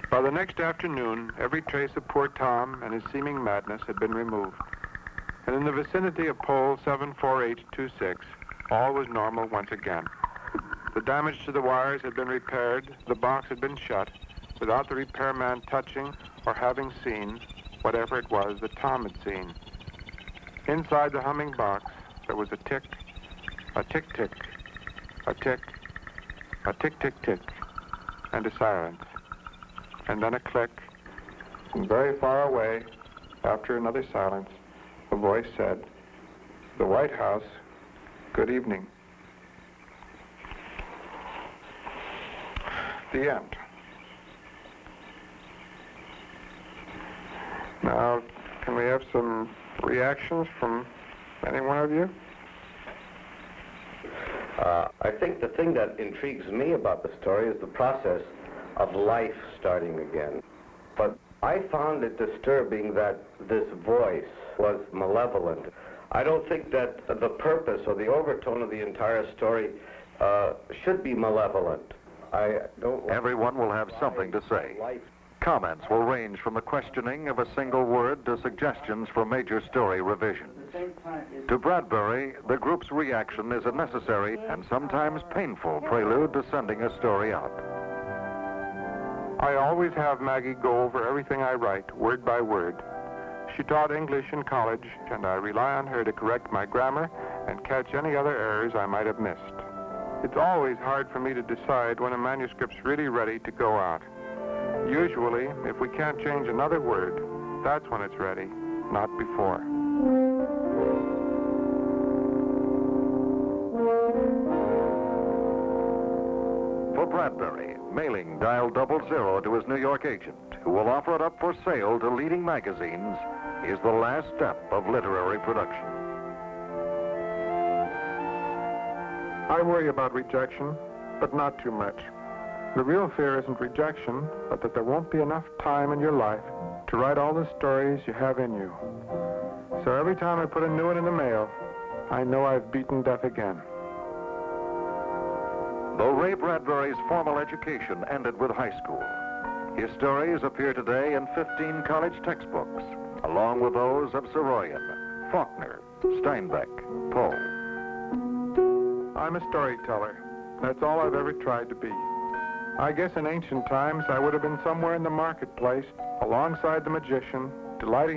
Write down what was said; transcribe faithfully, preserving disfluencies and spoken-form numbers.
By the next afternoon, every trace of poor Tom and his seeming madness had been removed. And in the vicinity of pole seven four eight two six, all was normal once again. The damage to the wires had been repaired, the box had been shut, without the repairman touching or having seen whatever it was that Tom had seen. Inside the humming box, there was a tick, a tick-tick, a tick, a tick-tick-tick, and a silence. And then a click, and very far away, after another silence, a voice said, "The White House, good evening." The end. Now, can we have some reactions from any one of you? Uh, I think the thing that intrigues me about the story is the process of life starting again. But I found it disturbing that this voice was malevolent. I don't think that the purpose or the overtone of the entire story uh, should be malevolent. I don't. Everyone will have something to say. Life. Comments will range from the questioning of a single word to suggestions for major story revision. To Bradbury, the group's reaction is a necessary and sometimes painful prelude to sending a story out. I always have Maggie go over everything I write, word by word. She taught English in college, and I rely on her to correct my grammar and catch any other errors I might have missed. It's always hard for me to decide when a manuscript's really ready to go out. Usually, if we can't change another word, that's when it's ready, not before. For Bradbury, mailing dial double zero to his New York agent, who will offer it up for sale to leading magazines, is the last step of literary production. I worry about rejection, but not too much. The real fear isn't rejection, but that there won't be enough time in your life to write all the stories you have in you. So every time I put a new one in the mail, I know I've beaten death again. Though Ray Bradbury's formal education ended with high school, his stories appear today in fifteen college textbooks, along with those of Saroyan, Faulkner, Steinbeck, Poe. I'm a storyteller. That's all I've ever tried to be. I guess in ancient times I would have been somewhere in the marketplace, alongside the magician, delighting